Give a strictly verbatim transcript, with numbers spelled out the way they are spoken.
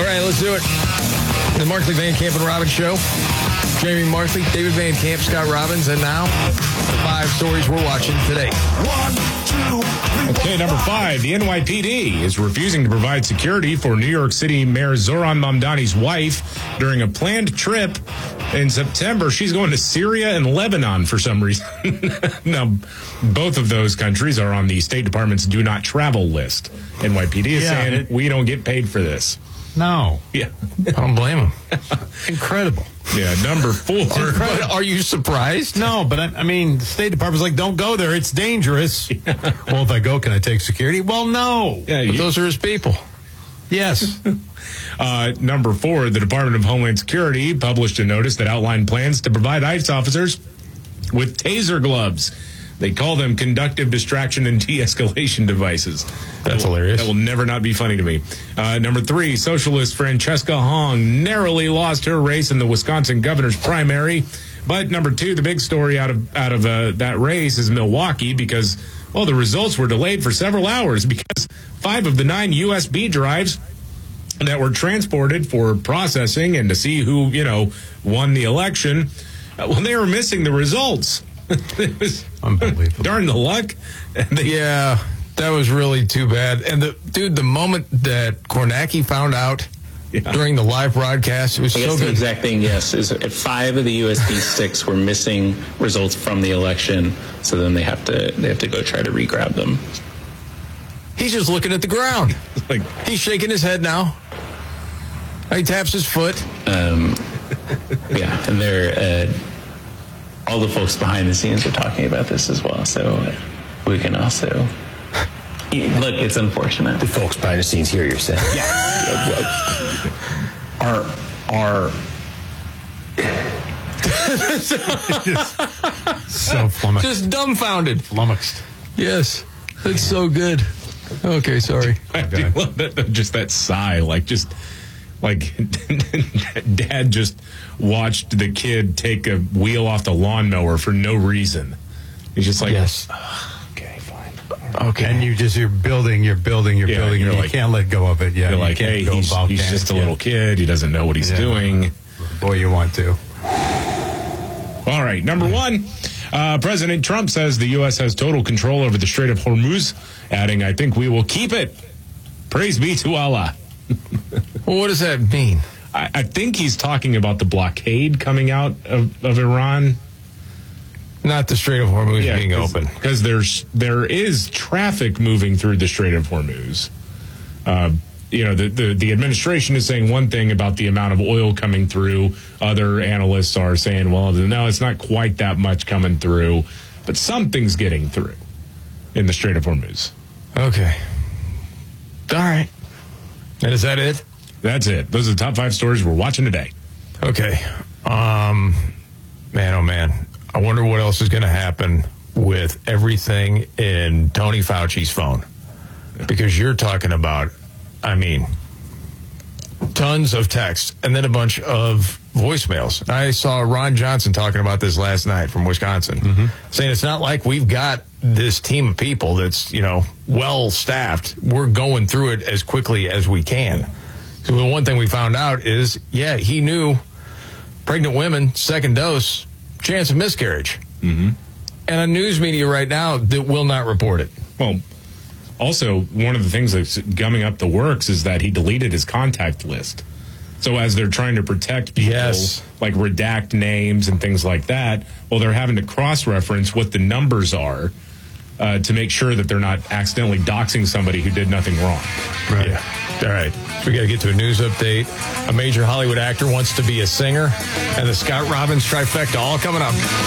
All right, let's do it. The Markley, Van Camp, and Robbins Show. Jamie Markley, David Van Camp, Scott Robbins, and now the five stories we're watching today. One, two, three, Okay, number five, the N Y P D is refusing to provide security for New York City Mayor Zohran Mamdani's wife during a planned trip in September. She's going to Syria and Lebanon for some reason. Now, both of those countries are on the State Department's do not travel list. N Y P D is Yeah, saying, it- we don't get paid for this. No. Yeah. I don't blame him. Incredible. Yeah, number four. But are you surprised? No, but I, I mean, the State Department's like, don't go there. It's dangerous. Well, if I go, can I take security? Well, no. Yeah, But you- those are his people. Yes. Uh, number four, the Department of Homeland Security published a notice that outlined plans to provide ICE officers with taser gloves. They call them conductive distraction and de-escalation devices. That's That will- hilarious. That will never not be funny to me. Uh, number three, socialist Francesca Hong narrowly lost her race in the Wisconsin governor's primary. But number two, the big story out of out of uh, that race is Milwaukee because, well, the results were delayed for several hours because five of the nine U S B drives that were transported for processing and to see who, you know, won the election, uh, well, they were missing the results. It was Unbelievable. darn the luck. And they, Yeah, that was really too bad. And the dude, the moment that Kornacki found out Yeah. during the live broadcast, it was I guess so the good. exact thing, yes, is at five of the U S B sticks were missing results from the election, so then they have to they have to go try to re-grab them. He's just looking at the ground. like, He's shaking his head now. He taps his foot. Um, yeah, and they're uh, all the folks behind the scenes are talking about this as well, so we can also look. It's unfortunate. The folks behind the scenes here, you're saying? Are are So flummoxed. Just dumbfounded. flummoxed. Yes, it's so good. Okay, sorry. I do love that, just that sigh, like just like dad just watched the kid take a wheel off the lawnmower for no reason. He's just like, Yes. okay, fine. Okay. And you just, you're building, you're building, you're Yeah, building, you're and you like- can't let go of it. Yeah, You're you like, can't hey, go he's, about he's dance just a yet. little kid. He doesn't know what he's Yeah. doing. Boy, you want to. All right, number one, uh, President Trump says the U S has total control over the Strait of Hormuz, adding, I think we will keep it. Praise be to Allah. Well, what does that mean? I, I think he's talking about the blockade coming out of, of Iran. Not the Strait of Hormuz being open. Because there's there is traffic moving through the Strait of Hormuz. Uh, you know, the, the, the administration is saying one thing about the amount of oil coming through. Other analysts are saying, well, no, it's not quite that much coming through. But something's getting through in the Strait of Hormuz. Okay. All right. And is that it? That's it. Those are the top five stories we're watching today. Okay. Um, man, oh, man. I wonder what else is going to happen with everything in Tony Fauci's phone. Because you're talking about, I mean, tons of text and then a bunch of voicemails. I saw Ron Johnson talking about this last night from Wisconsin, mm-hmm. saying it's not like we've got this team of people that's, you know, well staffed. We're going through it as quickly as we can. So the one thing we found out is, yeah, he knew pregnant women, second dose, chance of miscarriage. Mm-hmm. And a news media right now that will not report it. Well, also, one of the things that's gumming up the works is that he deleted his contact list. So as they're trying to protect people, Yes. like redact names and things like that, well, they're having to cross-reference what the numbers are uh, to make sure that they're not accidentally doxing somebody who did nothing wrong. Right. Yeah. All right. We got to get to a news update. A major Hollywood actor wants to be a singer, and the Scott Robbins trifecta all coming up.